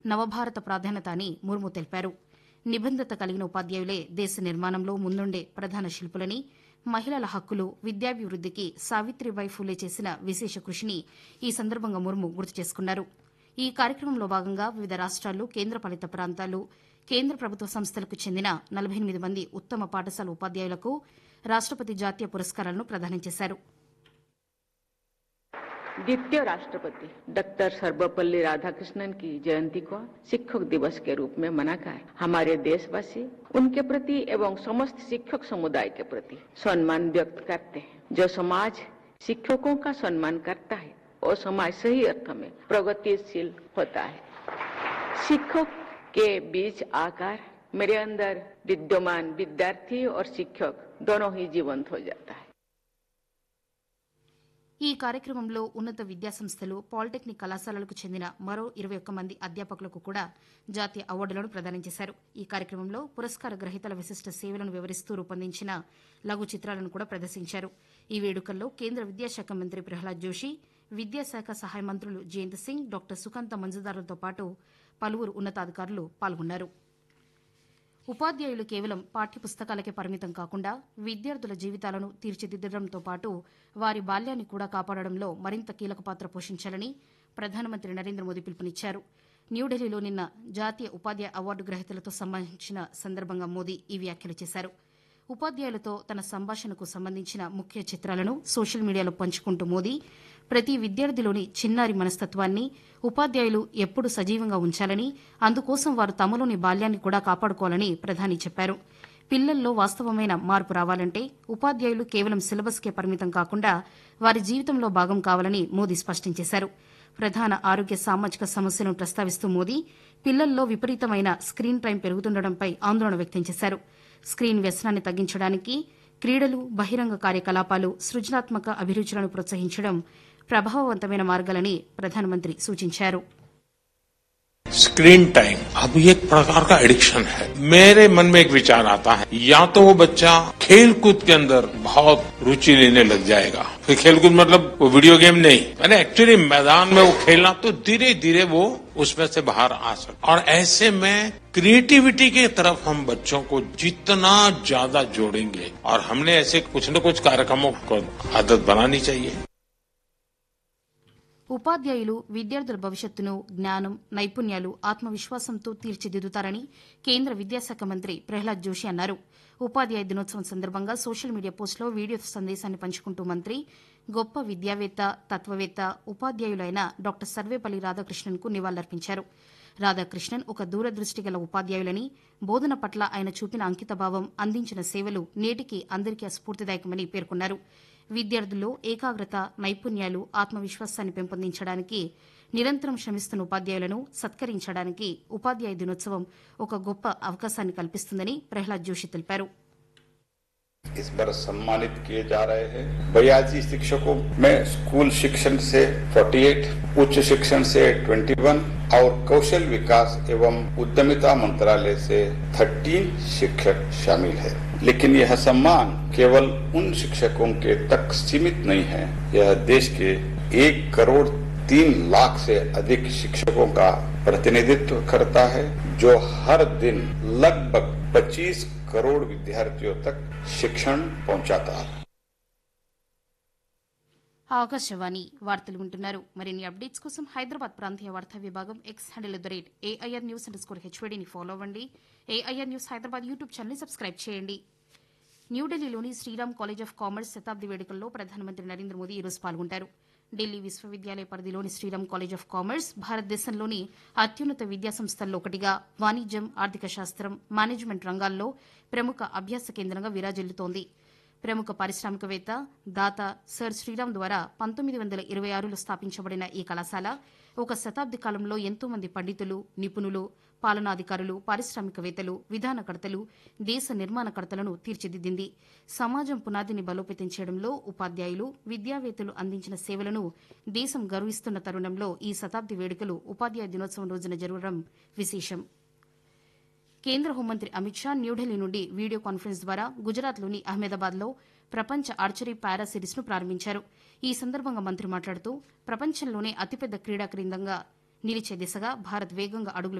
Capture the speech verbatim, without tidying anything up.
నవభారత ప్రాధాన్యత అని ముర్ము తెలిపారు. నిబద్దత కలిగిన ఉపాధ్యాయులే దేశ నిర్మాణంలో ముందుండే ప్రధాన శిల్పులని, మహిళల హక్కులు, విద్యాభివృద్దికి సావిత్రిబాయి ఫూలే చేసిన విశేష కృషిని ఈ సందర్భంగా ముర్ము గుర్తు చేసుకున్నారు. ఈ కార్యక్రమంలో భాగంగా వివిధ రాష్ట్రాలు, కేంద్రపాలిత ప్రాంతాలు, కేంద్ర ప్రభుత్వ సంస్థలకు చెందిన నలభై ఎనిమిది మంది ఉత్తమ పాఠశాల ఉపాధ్యాయులకు రాష్టపతి జాతీయ పురస్కారాలను ప్రదానం చేశారు. द्वितीय राष्ट्रपति डॉक्टर सर्वपल्ली राधाकृष्णन की जयंती को शिक्षक दिवस के रूप में मनाकर हमारे देशवासी उनके प्रति एवं समस्त शिक्षक समुदाय के प्रति सम्मान व्यक्त करते हैं. जो समाज शिक्षकों का सम्मान करता है वो समाज सही अर्थ में प्रगतिशील होता है. शिक्षक के बीच आकर मेरे अंदर विद्यमान विद्यार्थी और शिक्षक दोनों ही जीवंत हो जाता है. ఈ కార్యక్రమంలో ఉన్నత విద్యాసంస్థలు, పాలిటెక్నిక్ కళాశాలలకు చెందిన మరో ఇరవై ఒక్క మంది అధ్యాపకులకు కూడా జాతీయ అవార్డులను ప్రదానం చేశారు. ఈ కార్యక్రమంలో పురస్కార గ్రహీతల విశిష్ట సేవలను వివరిస్తూ రూపొందించిన లఘు చిత్రాలను కూడా ప్రదర్శించారు. ఈ వేడుకల్లో కేంద్ర విద్యాశాఖ మంత్రి ప్రహ్లాద్ జోషి, విద్యాశాఖ సహాయ మంత్రులు జయంత్ సింగ్, డాక్టర్ సుకాంత మంజుదారులతో పాటు పలువురు ఉన్నతాధికారులు పాల్గొన్నారు. ఉపాధ్యాయులు కేవలం పాఠ్యపుస్తకాలకే పరిమితం కాకుండా విద్యార్థుల జీవితాలను తీర్చిదిద్దడంతో పాటు వారి బాల్యాన్ని కూడా కాపాడడంలో మరింత కీలక పాత్ర పోషించాలని ప్రధానమంత్రి నరేంద్ర మోదీ పిలుపునిచ్చారు. న్యూఢిల్లీలో నిన్న జాతీయ ఉపాధ్యాయ అవార్డు గ్రహీతలతో సంభాషించిన సందర్భంగా మోదీ ఈ వ్యాఖ్యలు చేశారు. ఉపాధ్యాయులతో తన సంభాషణకు సంబంధించిన ముఖ్య చిత్రాలను సోషల్ మీడియాలో పంచుకుంటూ మోదీ ప్రతి విద్యార్థిలోని చిన్నారి మనస్తత్వాన్ని ఉపాధ్యాయులు ఎప్పుడు సజీవంగా ఉంచాలని, అందుకోసం వారు తమలోని బాల్యాన్ని కూడా కాపాడుకోవాలని ప్రధాని చెప్పారు. పిల్లల్లో వాస్తవమైన మార్పు రావాలంటే ఉపాధ్యాయులు కేవలం సిలబస్కే పరిమితం కాకుండా వారి జీవితంలో భాగం కావాలని మోదీ స్పష్టం చేశారు. ప్రధాన ఆరోగ్య సామాజిక సమస్యలను ప్రస్తావిస్తూ మోదీ పిల్లల్లో విపరీతమైన స్క్రీన్ టైం పెరుగుతుండటంపై ఆందోళన వ్యక్తం చేశారు. స్క్రీన్ వ్యసనాన్ని తగ్గించడానికి క్రీడలు, బహిరంగ కార్యకలాపాలు, సృజనాత్మక అభిరుచులను ప్రోత్సహించడం ప్రభావవంతమైన మార్గాలని ప్రధానమంత్రి సూచించారు. स्क्रीन टाइम अब एक प्रकार का एडिक्शन है. मेरे मन में एक विचार आता है, या तो वो बच्चा खेल कूद के अंदर बहुत रुचि लेने लग जाएगा. फिर खेल कूद मतलब वो वीडियो गेम नहीं, मैंने एक्चुअली मैदान में वो खेलना, तो धीरे धीरे वो उसमें से बाहर आ सकता. और ऐसे में क्रिएटिविटी की तरफ हम बच्चों को जितना ज्यादा जोड़ेंगे, और हमने ऐसे कुछ न कुछ कार्यक्रमों को आदत बनानी चाहिए. ఉపాధ్యాయులు విద్యార్థుల భవిష్యత్తును జ్ఞానం, నైపుణ్యాలు, ఆత్మవిశ్వాసంతో తీర్చిదిద్దుతారని కేంద్ర విద్యాశాఖ మంత్రి ప్రహ్లాద్ జోషి అన్నారు. ఉపాధ్యాయ దినోత్సవం సందర్భంగా సోషల్ మీడియా పోస్టులో వీడియో సందేశాన్ని పంచుకుంటూ మంత్రి గొప్ప విద్యావేత్త, తత్వవేత్త, ఉపాధ్యాయులైన డాక్టర్ సర్వేపల్లి రాధాకృష్ణన్కు నివాళులర్పించారు. రాధాకృష్ణన్ ఒక దూరదృష్టి గల ఉపాధ్యాయులని, బోధన పట్ల ఆయన చూపిన అంకితభావం, అందించిన సేవలు నేటికి అందరికీ స్ఫూర్తిదాయకమని పేర్కొన్నారు. విద్యార్థుల్లో ఏకాగ్రత, నైపుణ్యాలు, ఆత్మవిశ్వాసాన్ని పెంపొందించడానికి నిరంతరం శ్రమిస్తున్న ఉపాధ్యాయులను సత్కరించడానికి ఉపాధ్యాయ దినోత్సవం ఒక గొప్ప అవకాశాన్ని కల్పిస్తుందని ప్రహ్లాద్ జోషి తెలిపారు. इस बार सम्मानित किए जा रहे हैं बयासी शिक्षकों में स्कूल शिक्षण से अड़तालीस, उच्च शिक्षण से इक्कीस और कौशल विकास एवं उद्यमिता मंत्रालय से तेरह शिक्षक शामिल है. लेकिन यह सम्मान केवल उन शिक्षकों के तक सीमित नहीं है. यह देश के एक करोड़ तीन लाख से अधिक शिक्षकों का प्रतिनिधित्व करता है, जो हर दिन लगभग पच्चीस करोड़ विद्यार्थियों तक शिक्षण पहुंचाता है. ఆకాశవాణి వార్తలు వింటున్నారు. మరిన్ని అప్డేట్స్ కోసం హైదరాబాద్ ప్రాంతీయ వార్తా విభాగం X handle the rate AIR news under score హెచ్వీడీని follow అవ్వండి. ఏఐఆర్ న్యూస్ హైదరాబాద్ యూట్యూబ్ ఛానల్ని సబ్స్క్రైబ్ చేయండి. న్యూఢిల్లీలోని శ్రీరామ్ కాలేజ్ ఆఫ్ కామర్స్ శతాబ్ది వేడుకల్లో ప్రధానమంత్రి నరేంద్ర మోదీ ఈరోజు పాల్గొంటారు. ఢిల్లీ విశ్వవిద్యాలయ పరిధిలోని శ్రీరామ్ కాలేజ్ ఆఫ్ కామర్స్ భారతదేశంలోని అత్యున్నత విద్యాసంస్థల్లో ఒకటిగా వాణిజ్యం, ఆర్థిక శాస్త్రం, మేనేజ్మెంట్ రంగాల్లో ప్రముఖ అభ్యాస కేంద్రంగా విరాజిల్లుతోంది. ప్రముఖ పారిశ్రామికవేత్త, దాత సర్ శ్రీరామ్ ద్వారా పంతొమ్మిది వందల ఇరవై ఆరులో స్థాపించబడిన ఈ కళాశాల ఒక శతాబ్ది కాలంలో ఎంతో మంది పండితులు, నిపుణులు, పాలనాధికారులు, పారిశ్రామికవేత్తలు, విధానకర్తలు, దేశ నిర్మాణకర్తలను తీర్చిదిద్దింది. సమాజం పునాదిని బలోపేతం చేయడంలో ఉపాధ్యాయులు, విద్యావేత్తలు అందించిన సేవలను దేశం గర్విస్తున్న తరుణంలో ఈ శతాబ్ది వేడుకలు ఉపాధ్యాయ దినోత్సవం రోజున జరగడం విశేషం. కేంద్ర హోంమంత్రి అమిత్ షా న్యూఢిల్లీ నుండి వీడియో కాన్ఫరెన్స్ ద్వారా గుజరాత్లోని అహ్మదాబాద్లో ప్రపంచ ఆర్చరీ పారా సిరీస్ను ప్రారంభించారు. ఈ సందర్భంగా మంత్రి మాట్లాడుతూ ప్రపంచంలోనే అతిపెద్ద క్రీడా కేంద్రంగా నిలిచే దిశగా భారత్ వేగంగా అడుగులు